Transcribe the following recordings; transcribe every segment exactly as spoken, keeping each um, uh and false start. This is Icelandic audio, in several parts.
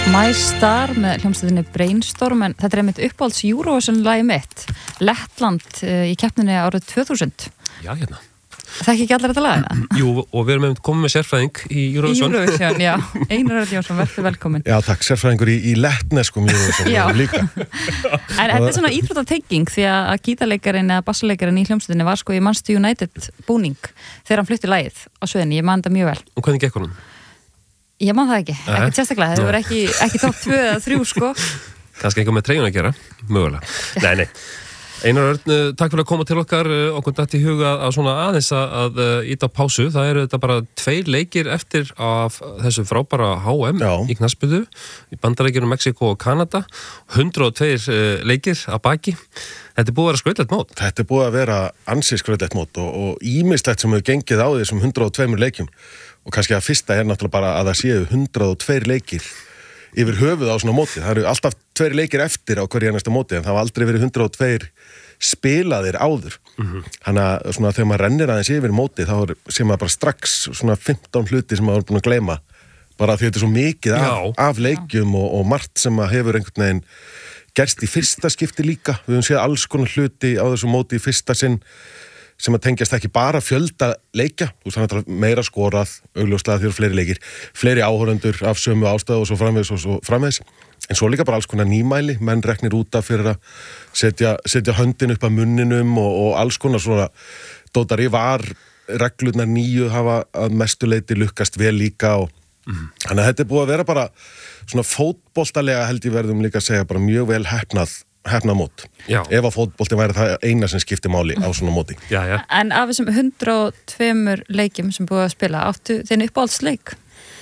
My Star með hljómsveitinni Brainstorm, en þetta er einmitt uppáhalds Eurovision-lagi mitt, Lettland uh, í keppninni árið tvö þúsund. Já, hérna. Þekki ekki allir þetta lag? Jú, og við erum einmitt komið með sérfræðing í Eurovision. Eurovision, já. Einar Örn Jónsson, verður velkomin. Já, takk, sérfræðingur í, í lettneskum Eurovision líka. En þetta er svona íþróttatenging því að gítarleikarin eða bassaleikarin í hljómsveitinni var sko í Manchester United búning þegar hann flutti lagið á sviðinu, ég man það mjög vel. Og hvernig gekk honum? Ég man það ekki, ekkert sérstaklega, það var ekki, ekki topp tvö eða þrjú sko. Kannski einhver með treyjun að gera, mögulega. Nei, nei. Einar Örn, takk fyrir að koma til okkar, okkur datt í huga að svona aðeins að íta á pásu. Það eru þetta bara tveir leikir eftir af þessu frábæra H M Já. Í knattspyrnu, í Bandaríkjunum, Mexíkó og Kanada. hundrað og tveir leikir að baki. Þetta er búið að vera skrautlegt mót. Þetta er búið að vera ansi skrautlegt mót og, og ýmislegt sem hefur gengið á þessum hundrað og tveimur leikjum. Og kannski að fyrsta er náttúrulega bara að það séu hundrað og tveir leikir yfir höfuð á svona móti. Það eru alltaf tveir leikir eftir á hverju einasta móti, en það var aldrei verið hundrað og tveir spilaðir áður. Mm-hmm. Þannig að svona þegar maður rennir aðeins yfir móti, þá sé maður bara strax svona fimmtán hluti sem maður er búin að gleyma. Bara því þetta er svo mikið af, af leikjum og, og margt sem maður hefur einhvern veginn gerst í fyrsta skipti líka. Við höfum séð alls konar hluti á þessu móti í fyrsta sinn sem að tengjast ekki bara fjölda leikja, þú veist, það er meira skorað, augljóslega því eru fleiri leikir, fleiri áhorfendur af sömu ástæðu og svo framvegis og svo framvegis, en svo líka bara alls konar nýmæli, menn reknir út af fyrir að setja, setja höndin upp að munninum og, og alls konar svona dótari var reglurnar nýju hafa að mestu leyti lukkast vel líka og mm. þannig að þetta er búið að vera bara svona fótboltalega held ég verðum líka að segja bara mjög vel heppnað hefna mót. Já. Ef að fótbolti væri það eina sem skiptir máli á svona móti. Já, já. En af þessum hundrað og tveimur leikjum sem búið að spila, áttu þinn uppáhaldsleik?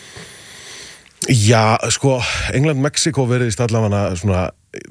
Já, sko, England-Mexíkó veriðist allavega svona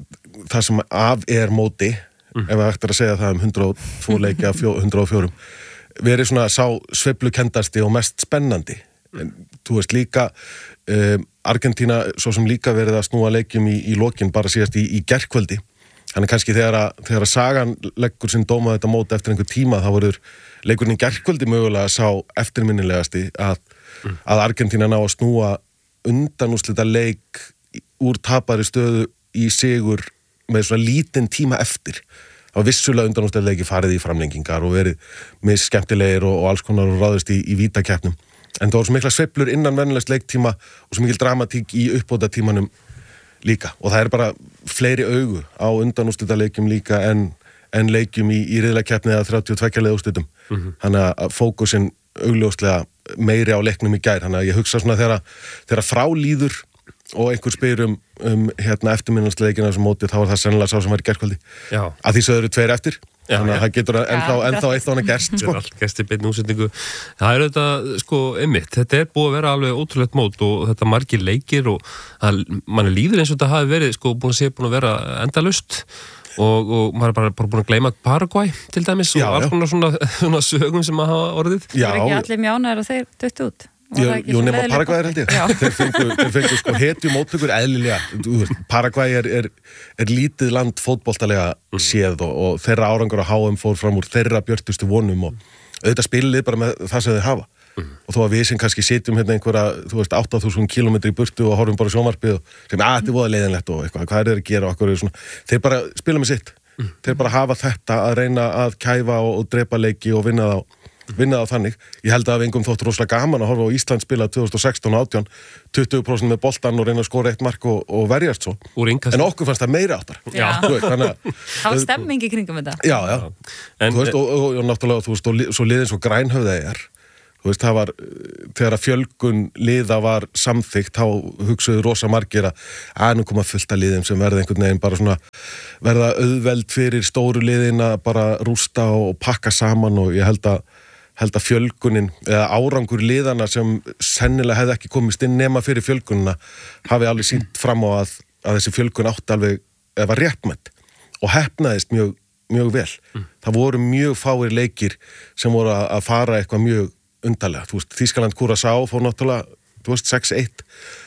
það sem af er móti, mm. ef það eftir að segja það um hundrað og tvö leiki af hundrað og fjögur, verið svona sá sveiflukendasti og mest spennandi. En, þú veist líka um, Argentína, svo sem líka verið að snúa leikjum í, í lokin bara síðast í, í gærkvöldi. Þannig kannski þegar að, þegar að sagan leggur sinn dóma þetta mót eftir einhver tíma, þá verður leikurinn í gærkvöldi mögulega sá eftirminnilegasti að, mm. að Argentína ná að snúa undanúrslita leik úr tapari stöðu í sigur með svona lítinn tíma eftir. Það var vissulega undanúrslita leiki farið í framlengingar og verið misskemmtilegir og, og alls konar og ráðist í, í vítakeppnum. En það voru svo mikla sveiflur innan venjulegs leiktíma og svo mikil dramatík í uppbótartímanum líka. Og það er bara fleiri augu á undanúrslita leikjum líka en, en leikjum í, í riðlakeppni eða þrjátíu og tveggja liða úrslitum. Mm-hmm. Þannig að fókusinn augljóslega meiri á leiknum í gær. Þannig að ég hugsa svona þegar, þegar frálíður og einhver spyr um, um hérna, eftirminnilegsleikina sem móti, þá var það sennilega sá sem var í gærkvöldi. Já. Að því sögðu tveir eftir. Já, þannig að það getur ennþá, ennþá eitt á hana gerst, sko. Allt gerst í beinni útsendingu. Það er þetta, sko, einmitt. Þetta er búið að vera alveg ótrúlegt mót og þetta margir leikir og það, mann er líður eins og þetta hafi verið, sko, búin að sé búin að vera endalaust og, og maður er bara, bara búin að gleyma Paraguay, til dæmis, og alls konar svona, svona sögum sem að hafa orðið. Já. Það er ekki allir mjánar og þeir dött út. Jú, nema Paraguay er held ég. Þeir fengu, þeir fengu sko hetju móttökur eðlilega. Paraguay er, er, er lítið land fótboltalega séð og, og þeirra árangur á H M fór fram úr þeirra björtustu vonum og auðvitað spilið bara með það sem þeir hafa. Mm. Og þó að við sem kannski sitjum hérna einhverja, þú veist, átta þúsund kílómetri í burtu og horfum bara sjónvarpið og sem, að þetta er voða leiðinlegt og eitthvað, hvað er þeir að gera og okkur er svona. Þeir bara spila með sitt. Mm. Þeir bara hafa þetta að reyna að kæfa og, og drepa leiki og vinna þá. vinna á þannig. Ég held að við engum þótt rosalega gaman að horfa á Ísland spila tvö þúsund og sextán og átján, tuttugu prósent með boltan og reyna að skora eitt mark og, og verjast svo. En okkur fannst það meira áttar. Já. Þú veist, þannig að... Það var stemming í kringum þetta. Já, já. En, þú veist, og, og, og náttúrulega, þú veist, og svo liðin svo Grænhöfðaey er. Þú veist, það var, þegar að fjölgun liða var samþykkt, þá hugsuðu rosa margir að að nú koma fullt af liðum sem verða einhvern veginn bara svona, verða auðveld fyrir stóru liðin að bara rústa og pakka saman og ég held að held að fjölgunin, eða árangur liðana sem sennilega hefði ekki komist inn nema fyrir fjölgunina, hafi alveg sýnt fram á að, að þessi fjölgun átti alveg, eða var réttmætt og heppnaðist mjög, mjög vel. Mm. Það voru mjög fáir leikir sem voru að, að fara eitthvað mjög undarlega. Þú veist, Þýskaland Curaçao fór náttúrulega, þú veist, sex eitt,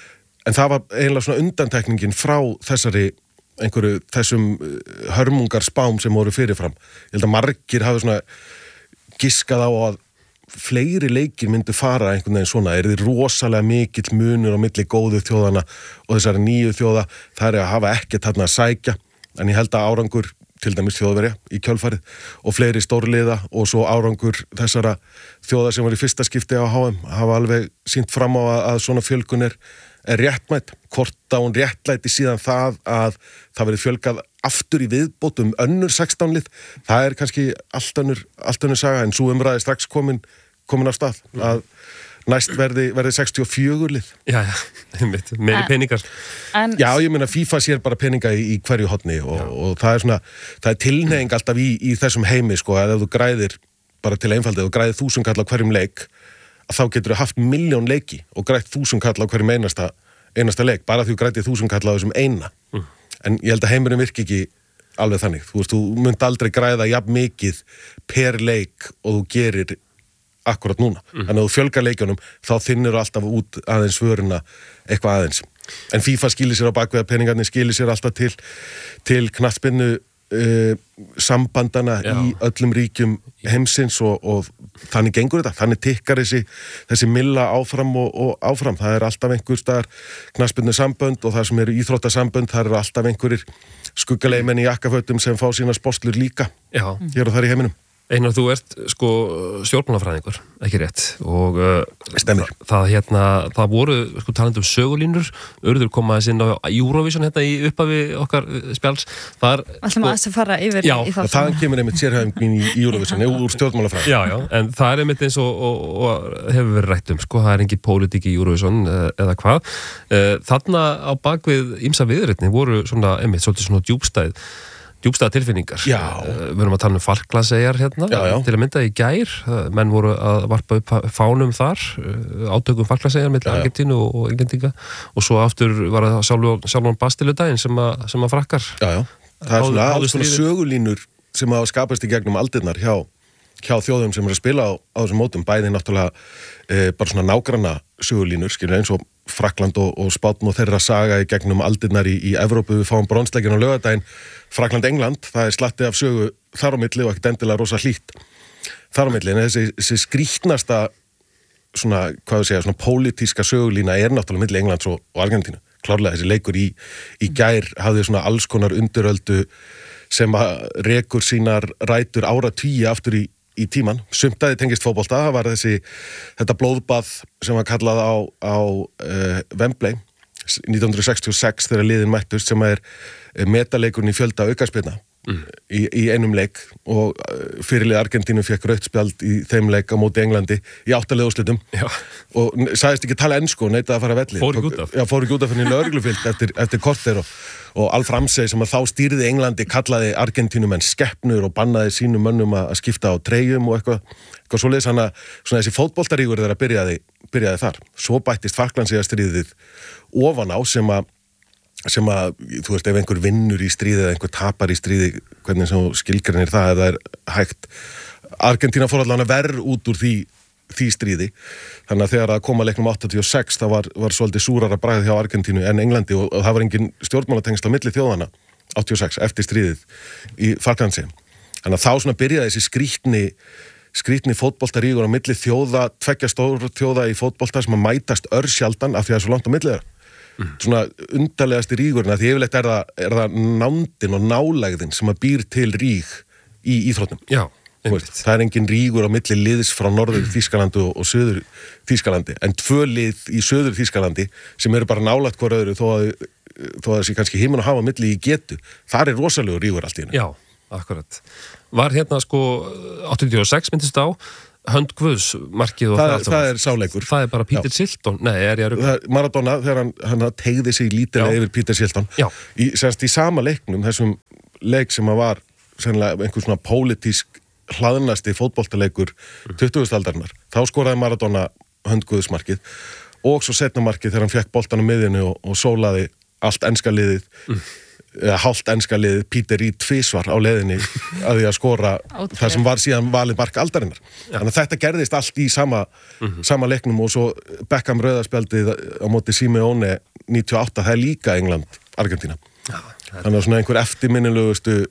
en það var eiginlega svona undantekningin frá þessari einhverju, þessum hörmungar spám sem voru fyrirfram. Ég held að margir hafi svona giskað á að fleiri leikir myndu fara einhvern veginn svona, er þið rosalega mikill munur á milli góðu þjóðana og þessari nýju þjóða, það er að hafa ekkert þarna að sækja, en ég held að árangur til dæmis Þjóðverja í kjölfarið og fleiri stórliða og svo árangur þessara þjóða sem var í fyrsta skipti á H M hafa alveg sýnt fram á að, að svona fjölgun er, er réttmætt, hvort að hún réttlæti síðan það að það verið fjölgað aftur í viðbótum önnur sextán lið, það er kannski allt önnur, allt önnur saga, en svo umræði strax komin, komin af stað að næst verði, verði sextíu og fjögur lið. Já, já, einmitt, meiri peningar. En... Já, ég meina FIFA sér bara peninga í, í hverju horni og, og það er svona, það er tilhneiging alltaf í, í þessum heimi, sko, að ef þú græðir, bara til einfaldið, ef þú græðir þúsund kall á hverjum leik, að þá getur þú haft milljón leiki og grætt þúsund kall á hverjum einasta, einasta leik, bara því þú grætið þúsund kall á þessum eina. Mm. En ég held að heimurinn virki ekki alveg þannig. Þú veist, þú munt aldrei græða jafn mikið per leik og þú gerir akkurat núna. Mm. Þannig að þú fjölgar leikjunum, þá þinnir alltaf út aðeins svöruna eitthvað aðeins. En FIFA skilir sér á bakveða peningarnir, skilir sér alltaf til, til knattspinnu uh, sambandana Já. Í öllum ríkjum heimsins og, og þannig gengur þetta. Þannig tikkar þessi, þessi milla áfram og, og áfram. Það er alltaf einhver staðar knattspinnu sambönd og það sem eru íþróttasambönd, það eru alltaf einhverjir skuggaleimenn í jakkafötum sem fá sína sporslur líka. Já. Hér og þar í heiminum. Einar, þú ert sko stjórnmálafræðingur, ekki rétt og uh, Stemir. Það, það hérna, það voru sko talandi um sögulínur, Urður komaðis inn á Eurovision hérna í upphafi okkar spjáls. Það er Alltaf maður að fara yfir já, í það. Það kemur einmitt sérhæfingin í Eurovision, úr stjórnmálafræðin. Já, já, en það er einmitt eins og, og, og hefur verið rætt um, sko, það er engin pólitík í Eurovision eða hvað. Þarna á bakvið ýmsa viðreitni voru svona, einmitt, svolítið svona djúpstæð djúpstæða tilfinningar. Já. Við erum að tala um Falklandseyjar hérna, já, já. til að mynda í gær, menn voru að varpa upp fánum þar, átökum Falklandseyjar milli Argentínu og, og Englendinga og svo aftur var það sjálfan Bastiludaginn sem, sem að frakkar. Já, já. Það er svona, alls svona sögulínur sem hafa skapast í gegnum aldirnar hjá, hjá þjóðum sem eru að spila á, á þessum mótum, bæði náttúrulega e, bara svona nágranna sögulínur, skilur eins og Frakkland og, og Spátn og þeirra saga í gegnum aldirnar í, í Evrópu, við fáum bronsleikin á laugardaginn, Frakkland-England, það er slatti af sögu þar á milli og ekkert endilega rosa hlýtt þar á milli, en þessi, þessi skrýtnasta svona, hvað við segja, svona pólitíska sögulína er náttúrulega milli Englands og, og Argentínu, klárlega þessi leikur í, í gær hafði svona alls konar undiröldu sem að rekur sínar rætur áratugi aftur í, í tíman, sumtaði tengist fótbolta, það var þessi, þetta blóðbað sem var kallað á, á uh, Wembley nítján hundruð sextíu og sex þegar liðin mættust sem er metaleikurinn í fjölda aukaspyrna mm. í, í einum leik og fyrirlið Argentínu fekk rautt spjald í þeim leik á móti Englandi í áttalega úrslitum og sagðist ekki tala ensku og neitaði að fara að velli. Fór ekki út af. Já, fór ekki út af henni lögreglufylgd eftir, eftir korter og, og Alf Ramsey sem að þá stýrði Englandi kallaði Argentínumenn skepnur og bannaði sínum mönnum að skipta á treyjum og eitthvað, eitthvað svoleiðis, hann að svona þessi fótboltarígur þeirra byrjaði, byrjaði þar. Svo bættist Falklandseyjastríðið ofan á sem að sem að, þú veist, ef einhver vinnur í stríði eða einhver tapar í stríði, hvernig sem skilgreinir það, ef það er hægt. Argentína fór allavega verr út úr því, því stríði, þannig að þegar að koma leiknum áttatíu og sex, það var, var svolítið súrara bragð hjá Argentínu en Englandi og, og það var engin stjórnmálatengsl á milli þjóðana áttatíu og sex eftir stríðið í Falklandseyjum. Þannig að þá svona byrjaði þessi skrýtni skrýtni fótboltarígur á milli þjóða, tveggja stór þjóða í fótbolta sem að mætast örsjaldan af því að það er svo langt á milli þeirra. Mm. Svona undarlegasti rígurinn að því yfirleitt er það, er það nándin og nálægðin sem að býr til ríg í íþróttum. Já, einmitt. Það er engin rígur á milli liðs frá norður Þýskalandi og, og söður Þýskalandi, en tvö lið í söður Þýskalandi sem eru bara nálægt hver öðru þó að, þó að þessi kannski himinn og hafa milli í getu. Það er rosalegur rígur allt í henni. Já, akkurat. Var hérna sko áttatíu og sex myndist á Hönd Guðs markið og það, það, það er sáleikur. Það er bara Peter Já. Shilton. Nei, er ég að rugla? Maradona, þegar hann, hann tegði sig lítilega yfir Peter Shilton. Já. Í, semst, í sama leiknum, þessum leik sem að var sennilega einhver svona pólitísk hlaðnasti fótboltaleikur mm. tuttugustu aldarinnar. Þá skoraði Maradona Hönd Guðs markið og svo setna markið þegar hann fekk boltan á miðjunni og, og sólaði allt enska liðið mm. eða hálft enska liðið Peter í tvisvar á leiðinni að því að skora það sem var síðan valið mark aldarinnar. Ja. Þannig að þetta gerðist allt í sama, mm-hmm. sama leiknum og svo Beckham rauðaspjaldið á móti Simeone níutíu og átta, það er líka England, Argentína. Ja, Þannig að svona einhver eftirminnilegustu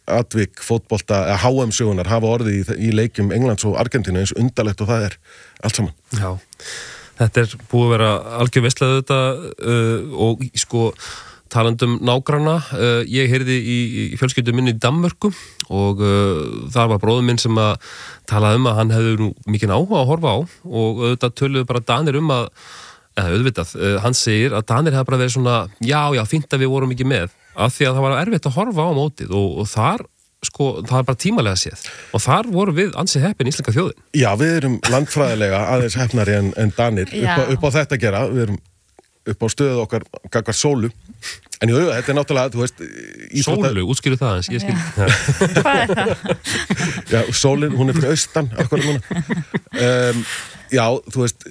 atvik fótbolta, eða H M-sögunar hafa orðið í, í leikjum Englands og Argentínu eins undarlegt og það er allt saman. Já, þetta er búið að vera algjör veislega þetta uh, og sko talandum nágranna, uh, ég heyrði í, í fjölskyldu minni í Danmörku og uh, þar var bróður minn sem að talaði um að hann hefði nú mikinn áhuga að horfa á og auðvitað töluðu bara Danir um að, eða auðvitað, uh, hann segir að Danir hefði bara verið svona, já, já, fínt að við vorum ekki með, af því að það var erfitt að horfa á mótið og, og þar, sko, það er bara tímalega séð og þar voru við ansið heppin íslenska þjóðin. Já, við erum landfræðilega aðeins heppnari en, en Danir upp á, upp á þetta að gera, við erum upp á stöðu okkar gagnvart sólu, en jú, þetta er náttúrulega, þú veist íþrótta... Sólu, útskýru það eins, ég skil Hvað er það? Já, sólin, hún er fyrir austan akkurat núna um, Já, þú veist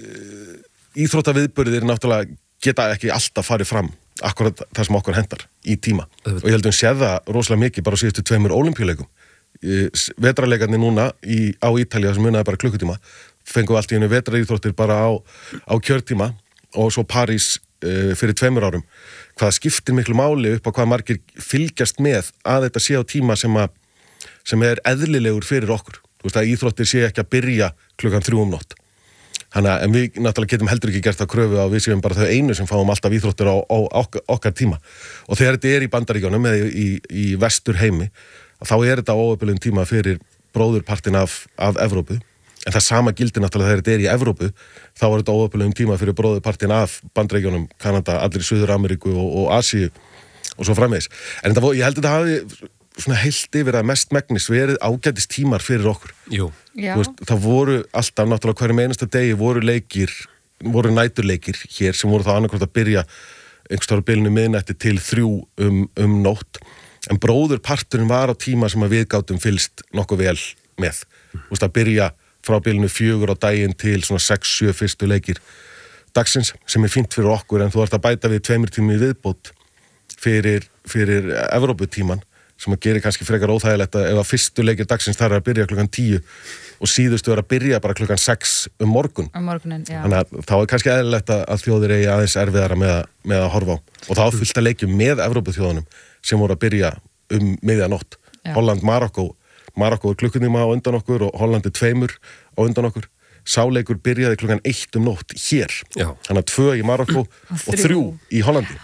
íþróttaviðburðir náttúrulega geta ekki alltaf farið fram akkurat það sem okkur hendar í tíma og ég heldum séð það rosalega mikið bara á síðustu tveimur ólympíuleikum vetrarleikarnir núna í, á Ítalía sem munaði bara klukkutíma fengu allt í einu vetraríþróttir bara á, á kjörtíma og svo París uh, fyrir tveimur árum hvað skiptir miklu máli upp á hvað margir fylgjast með að þetta sé á tíma sem, að, sem er eðlilegur fyrir okkur þú veist að íþróttir sé ekki að byrja klukkan þrjú um nótt Þannig að en við náttúrulega getum heldur ekki gert það kröfu að við séum bara þau einu sem fáum alltaf íþróttir á, á okkar, okkar tíma. Og þegar þetta er í Bandaríkjunum eða í, í, í vestur heimi, þá er þetta óöfulum tíma fyrir bróðurpartin af, af Evrópu. En það sama gildir náttúrulega þegar þetta er í Evrópu, þá er þetta óöfulum tíma fyrir bróðurpartin af Bandaríkjunum, Kanada, allir í Suður-Ameríku og, og Asíu og svo framvegis. En þetta, ég held að þetta hafi svona heilt yfir að mest megnis verið ágætis tímar fyrir okkur. Jú. Veist, það voru alltaf náttúrulega hverjum einasta degi voru leikir, voru næturleikir hér sem voru þá annarkvæmt að byrja einhverstaður á bilinu miðnætti til þrjú um, um nótt. En bróðurparturinn var á tíma sem að við gátum fylgst nokkuð vel með. Mm. Veist, að byrja frá bilinu fjögur á daginn til svona sex sjö fyrstu leikir dagsins sem er fínt fyrir okkur en þú ert að bæta við tveimur tími viðbót fyrir, fyrir Evróputíman sem að gera kannski frekar óþægilegt að ef að fyrstu leikir dagsins þar er að byrja klukkan tíu og síðustu er að byrja bara klukkan sex um morgun. Um morgunin, já. Þannig að þá er kannski eðlilegt að þjóðir eigi aðeins erfiðara með, með að horfa á. Og þá fyllt að leikjum með Evrópuþjóðunum sem voru að byrja um miðjanótt. Holland, Marokko, Marokko er klukkutíma á undan okkur og Hollandi tveimur á undan okkur. Sáleikur byrjaði klukkan eitt um nótt hér. Já. Þannig að tvö í Marokko og þrjú í Hollandi.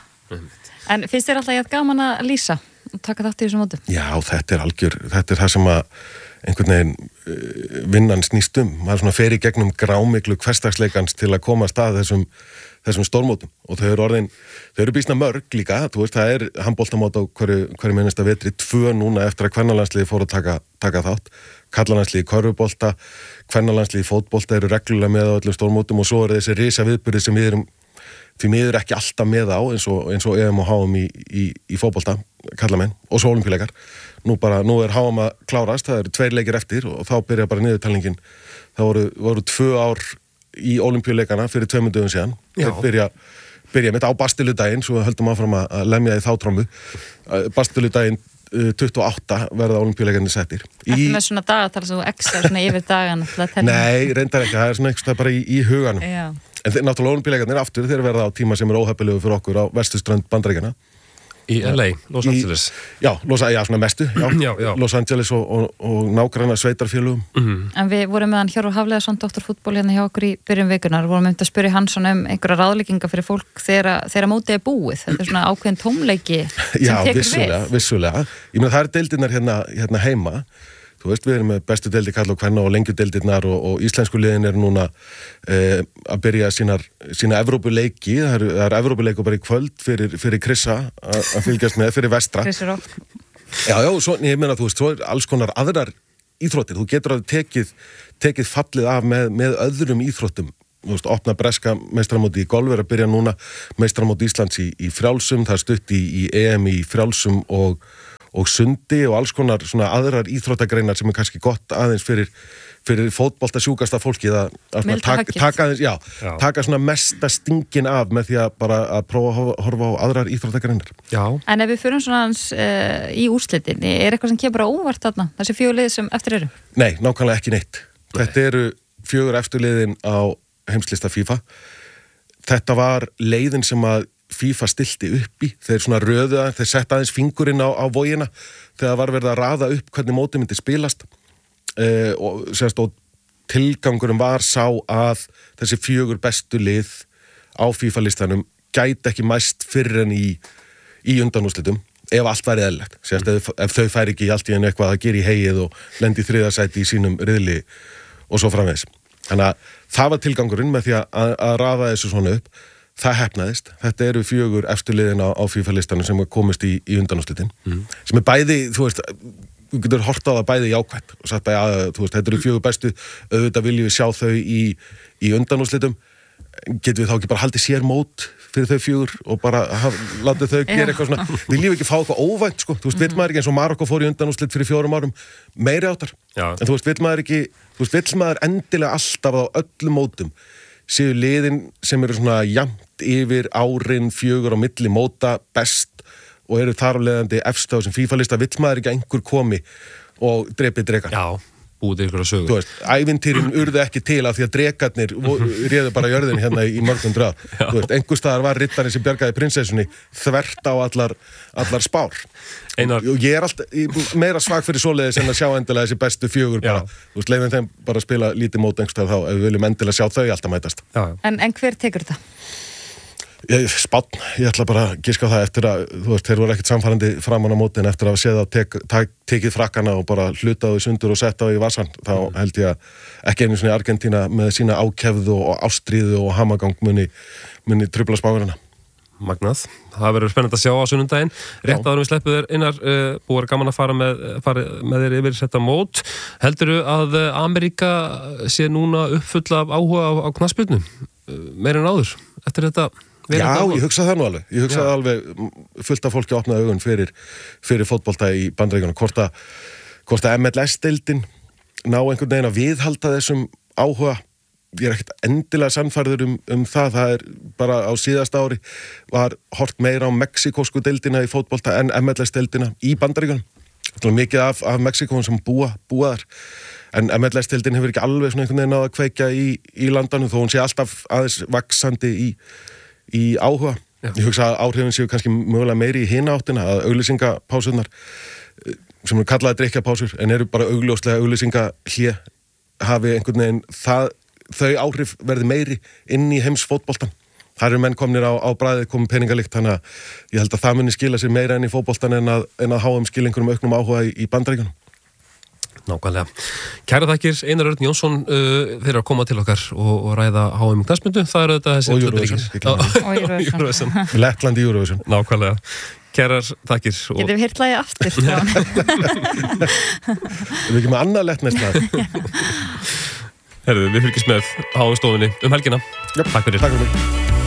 En finnst þér alltaf ég að gaman að lýsa og taka þátt í þessum mótum? Já, þetta er algjör, þetta er það sem að einhvern veginn uh, vinnan snýst um. Maður svona fer í gegnum grámiklu hversdagsleikans til að koma að stað þessum, þessum stórmótum og þau eru orðin, þau eru býsna mörg líka, þú veist, það er handboltamót á hverju, hverju minnsta vetri, tvö núna eftir að kvennalandsliði fór að taka, taka þátt, kallalandsliði í körfubolta, kvennalandsliði í fótbolta eru reglulega með á öllum stórmótum og svo eru þessi risa viðburði sem við erum því miður ekki alltaf með á eins og, eins og E M og H M í, í, í fótbolta, kallamenn og svo ólympíuleikar. Nú bara, nú er H M að klárast, það eru tveir leikir eftir og þá byrja bara niðurtalningin. Það voru, voru tvö ár í ólympíuleikana fyrir tveimur dögum síðan. Þeir byrja, byrja mitt á Bastiludaginn, svo höldum áfram að lemja í þá trommu. Bastiludaginn tuttugu og átta verða ólympíuleikarnir settir. Eftir með svona dagatal svo ekstra svona yfir dagan. Nei, reyndar ekki, það er svona eitthvað bara í, í huganum. Já. En þeir, náttúrulega ólympíuleikarnir aftur, þeir verða á tíma sem er óheppilegu fyrir okkur á vesturströnd Bandaríkjanna. Í L A, Los Angeles. Í, já, Los, já, svona mestu, já. já, já. Los Angeles og, og, og nágranna sveitarfélugum. Mm-hmm. En við vorum með hann Hjörvar Hafliðason, doktorfútból hérna hjá okkur í byrjun vikunar, vorum um að spyrja hann svona um einhverja ráðlegginga fyrir fólk þegar, þegar mótið er búið. Þetta er svona ákveðin tómleiki sem já, tekur vissulega, við. Vissulega. Ég meina það eru deildirnar hérna, hérna heima. Þú veist, við erum með bestu deildi karla og kvenna og lengjudeildirnar og, og íslensku liðin eru núna eh, að byrja sínar, sína Evrópuleiki, það eru, það eru Evrópuleiku bara í kvöld fyrir, fyrir Krissa að fylgjast með, fyrir vestra. Krissi Rock. Já, já, svo, ég meina, þú veist, svo er alls konar aðrar íþróttir, þú getur að tekið, tekið fallið af með, með öðrum íþróttum, þú veist, opna breska meistaramóti í golf er að byrja núna, meistaramóti Íslands í, í frjálsum, það er stutt í, í E M í frjálsum og og sundi og alls konar svona aðrar íþróttagreinar sem er kannski gott aðeins fyrir, fyrir fótbolta sjúkasta fólki að, að taka, taka, aðeins, já, já. taka svona mesta stingin af með því að bara að prófa að horfa á aðrar íþróttagreinar. Já. En ef við fyrir svona hans uh, í úrslitin, er eitthvað sem kemur á óvart þarna, þessi fjögur lið sem eftir eru? Nei, nákvæmlega ekki neitt. Nei. Þetta eru fjögur eftirliðin á heimslista FIFA. Þetta var leiðin sem að FIFA stilti upp í, þeir svona röðu að þeir setta aðeins fingurinn á, á vogina þegar var verið að raða upp hvernig mótið myndi spilast uh, og, sérst, og tilgangurinn var sá að þessi fjögur bestu lið á FIFA-listanum gæti ekki mæst fyrr en í, í undanúrslitum ef allt væri eðlilegt, sérst, mm. ef, ef þau færi ekki allt í einu eitthvað að gera í heyið og lendi í þriðasæti í sínum riðli og svo framvegis. Þannig að það var tilgangurinn með því að, að raða þessu svona upp, það hefnaðist. Þetta eru fjögur efstu liðin á, á FIFA-listanum sem komist í, í undanúrslitin, mm. sem er bæði, þú veist, þú getur hort á það bæði jákvætt og sagt að, ja, þú veist, þetta eru fjögur bestu, auðvitað viljum við sjá þau í, í undanúrslitum, getum við þá ekki bara haldið sér mót fyrir þau fjögur og bara látið þau gera eitthvað svona, viljum við ekki fá eitthvað óvænt sko, þú veist, vill maður ekki eins og Marokko fór í undanúrslit fyrir fjórum árum, meiri áttar Já. En þú veist, vill maður ekki, þú veist, vill maður endilega alltaf á öllum mótum séu liðin sem eru svona jafnt yfir árin fjögur á milli móta best og eru þar af leiðandi efst á þessum FIFA-lista, vill maður ekki einhver komi og drepi drekan Já búið ykkur að sögu. Þú veist, ævintýrin urðu ekki til af því að drekarnir réðu bara jörðin hérna í mörgum dröð. Þú veist, einhver staðar var rittarinn sem bjargaði prinsessunni þvert á allar, allar spár. Einar... Og ég er alltaf meira svag fyrir svoleiðis en að sjá endilega þessi bestu fjögur bara. Já. Þú veist, leifum þeim bara að spila lítið mót einhverstað þá ef við viljum endilega sjá þau alltaf mætast. Já. En, en hver tekur þetta? Ég, spánn, ég ætla bara að giska á það eftir að, þú veist, þeir voru ekkert samfærandi framan á mótin eftir að séð að tek, tek, tekið frakkana og bara hlutaðu sundur og setta á í vasan, þá held ég að ekki einu svona Argentína með sína ákefðu og ástríðu og hamagang muni, muni trufla spáveruna. Magnað, það verður spennandi að sjá á sunnundaginn. Rétt áður við sleppu þér Einar, uh, búið að gaman að fara með, fara með þér yfir þetta mót. Heldurðu að Ameríka sé núna uppfull af áhuga á, á knattspyrnu? Uh, meira en áður, eftir þetta? Já, ég hugsaði það nú alveg. Ég hugsaði Já. alveg fullt af fólki að opna augun fyrir, fyrir fótbolta í Bandaríkjunum. Hvort að, hvort að M L S-deildin ná einhvern veginn að viðhalda þessum áhuga. Ég er ekkert endilega sannfærður um, um það. Það er bara á síðasta ári var hort meira á mexikósku deildina í fótbolta en M L S-deildina í Bandaríkjunum. Það er mikið af, af Mexikóum sem búa, búa þar. En M L S-deildin hefur ekki alveg svona einhvern veginn náð að kveikja í, í landanum þó hún sé alltaf aðeins vaxandi í í áhuga. Já. Ég hugsa að áhrifin séu kannski mögulega meiri í hina áttina að auglýsingapásurnar sem eru kallaði drikkjapásur en eru bara augljóslega auglýsingahlé hafi einhvern veginn það, þau áhrif verði meiri inn í heimsfótboltan. Það eru menn komnir á, á bræðið komið peningalikt þannig að ég held að það muni skila sér meira enn í fótboltan en að, en að H M skila einhverjum auknum áhuga í, í Bandaríkjunum. Nákvæmlega. Kæra þakkir Einar Örn Jónsson uh, fyrir að koma til okkar og, og ræða H M knattspyrnu. Það er þetta þessi... Og Eurovision. Og Eurovision. Lettland í Eurovision. Nákvæmlega. Kærar þakkir. Og... Getum við hýrt lagið aftur. Erum við ekki með annað lettnæst lag? Herðu, við fylgjumst með H M stofunni um helgina. Jöp. Takk fyrir. Takk fyrir mig.